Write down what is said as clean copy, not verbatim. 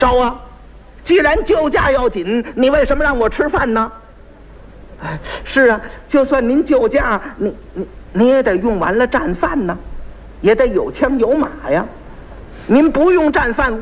招啊！既然救驾要紧，你为什么让我吃饭呢？哎，是啊，就算您救驾，你也得用完了战饭呢，也得有枪有马呀。您不用战饭。